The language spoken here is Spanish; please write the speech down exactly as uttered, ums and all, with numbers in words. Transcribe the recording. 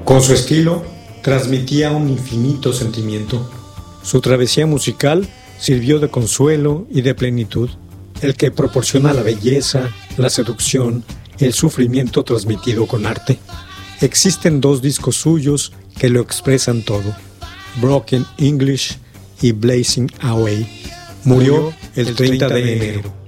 Con su estilo, transmitía un infinito sentimiento. Su travesía musical sirvió de consuelo y de plenitud, el que proporciona la belleza, la seducción, el sufrimiento transmitido con arte. Existen dos discos suyos que lo expresan todo: Broken English y Blazing Away. Murió el treinta de enero.